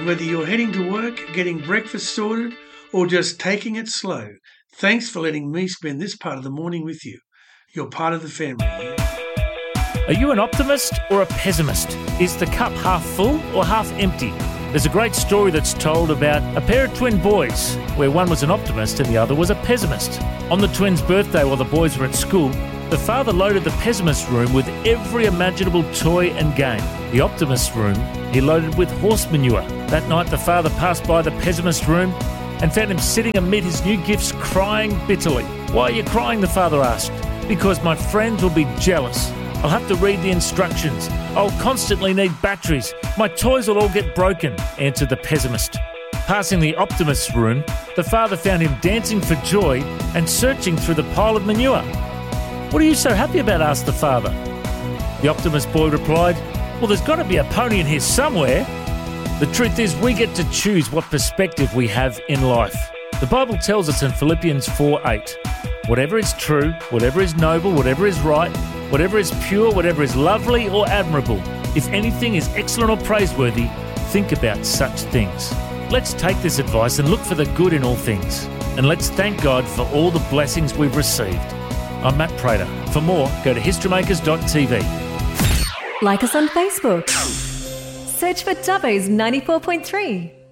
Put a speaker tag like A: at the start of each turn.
A: whether you're heading to work, getting breakfast sorted, or just taking it slow. Thanks for letting me spend this part of the morning with you. You're part of the family.
B: Are you an optimist or a pessimist? Is the cup half full or half empty? There's a great story that's told about a pair of twin boys where one was an optimist and the other was a pessimist. On the twins' birthday while the boys were at school, the father loaded the pessimist room with every imaginable toy and game. The optimist room he loaded with horse manure. That night the father passed by the pessimist room and found him sitting amid his new gifts crying bitterly. "Why are you crying?" the father asked. "Because my friends will be jealous. I'll have to read the instructions. I'll constantly need batteries. My toys will all get broken," answered the pessimist. Passing the optimist's room, the father found him dancing for joy and searching through the pile of manure. "What are you so happy about?" asked the father. The optimist boy replied, "Well, there's got to be a pony in here somewhere." The truth is, we get to choose what perspective we have in life. The Bible tells us in Philippians 4:8, "Whatever is true, whatever is noble, whatever is right, whatever is pure, whatever is lovely or admirable, if anything is excellent or praiseworthy, think about such things." Let's take this advice and look for the good in all things. And let's thank God for all the blessings we've received. I'm Matt Prater. For more, go to historymakers.tv.
C: Like us on Facebook. Search for Dubbo's 94.3.